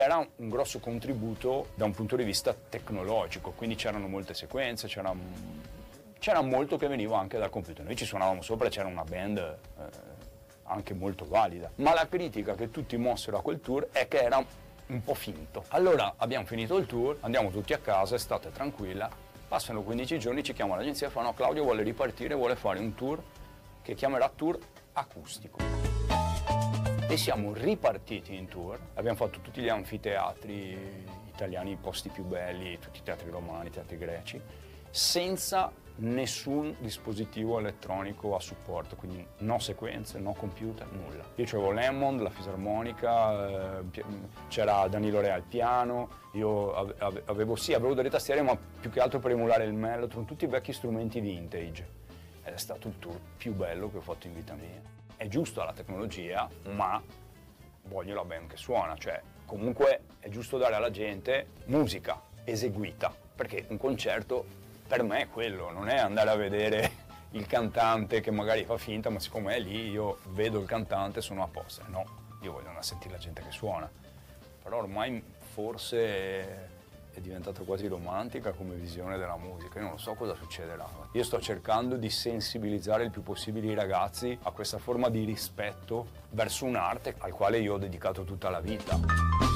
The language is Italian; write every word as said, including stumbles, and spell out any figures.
Era un grosso contributo da un punto di vista tecnologico, quindi c'erano molte sequenze, c'era, c'era molto che veniva anche dal computer. Noi ci suonavamo sopra e c'era una band eh, anche molto valida. Ma la critica che tutti mossero a quel tour è che era un po' finto. Allora abbiamo finito il tour, andiamo tutti a casa, estate tranquilla, passano quindici giorni, ci chiama l'agenzia e fa no, Claudio vuole ripartire, vuole fare un tour che chiamerà tour acustico. E siamo ripartiti in tour, abbiamo fatto tutti gli anfiteatri italiani, i posti più belli, tutti i teatri romani, i teatri greci, senza nessun dispositivo elettronico a supporto, quindi no sequenze, no computer, nulla. Io avevo l'Hammond, la fisarmonica, eh, c'era Danilo Re al piano, io avevo, sì, avevo delle tastiere ma più che altro per emulare il mellotron, tutti i vecchi strumenti vintage. Ed è stato il tour più bello che ho fatto in vita mia. È giusto la tecnologia, ma voglio la band che suona, cioè comunque è giusto dare alla gente musica eseguita, perché un concerto per me è quello, non è andare a vedere il cantante che magari fa finta, ma siccome è lì io vedo il cantante sono a posto, no, io voglio andare a sentire la gente che suona, però ormai forse è diventata quasi romantica come visione della musica, io non so cosa succederà. Io sto cercando di sensibilizzare il più possibile i ragazzi a questa forma di rispetto verso un'arte al quale io ho dedicato tutta la vita.